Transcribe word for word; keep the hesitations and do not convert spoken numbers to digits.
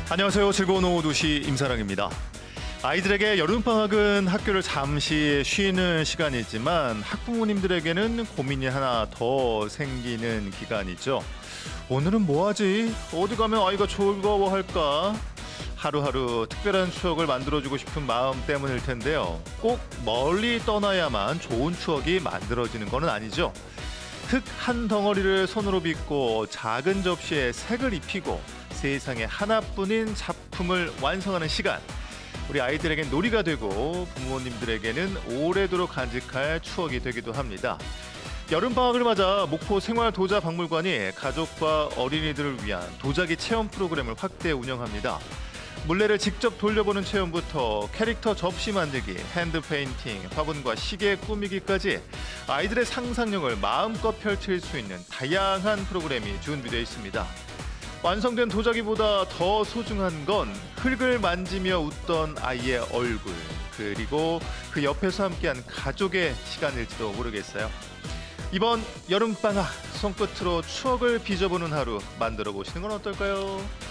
안녕하세요. 즐거운 오후 두 시 임사랑입니다. 아이들에게 여름방학은 학교를 잠시 쉬는 시간이지만 학부모님들에게는 고민이 하나 더 생기는 기간이죠. 오늘은 뭐하지? 어디 가면 아이가 즐거워할까? 하루하루 특별한 추억을 만들어주고 싶은 마음 때문일 텐데요. 꼭 멀리 떠나야만 좋은 추억이 만들어지는 건 아니죠. 흙 한 덩어리를 손으로 빚고 작은 접시에 색을 입히고 세상에 하나뿐인 작품을 완성하는 시간. 우리 아이들에겐 놀이가 되고 부모님들에게는 오래도록 간직할 추억이 되기도 합니다. 여름방학을 맞아 목포 생활도자박물관이 가족과 어린이들을 위한 도자기 체험 프로그램을 확대 운영합니다. 물레를 직접 돌려보는 체험부터 캐릭터 접시 만들기, 핸드 페인팅, 화분과 시계 꾸미기까지 아이들의 상상력을 마음껏 펼칠 수 있는 다양한 프로그램이 준비되어 있습니다. 완성된 도자기보다 더 소중한 건 흙을 만지며 웃던 아이의 얼굴, 그리고 그 옆에서 함께한 가족의 시간일지도 모르겠어요. 이번 여름방학 손끝으로 추억을 빚어보는 하루 만들어 보시는 건 어떨까요?